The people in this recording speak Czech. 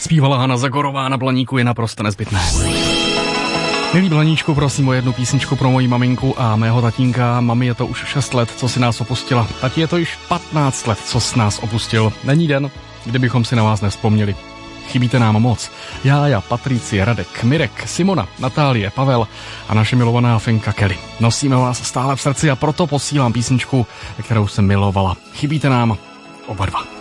Zpívala Hana Zagorová na Blaníku je naprosto nezbytné. Milý Blaníčku, prosím o jednu písničku pro moji maminku a mého tatínka. Mami je to už 6 let, co si nás opustila. Tati je to již 15 let, co si nás opustil. Není den, kdybychom si na vás nevzpomněli. Chybíte nám moc. Jája, Patricie, Radek, Mirek, Simona, Natálie, Pavel a naše milovaná Finka Kelly. Nosíme vás stále v srdci a proto posílám písničku, kterou jsem milovala. Chybíte nám oba dva.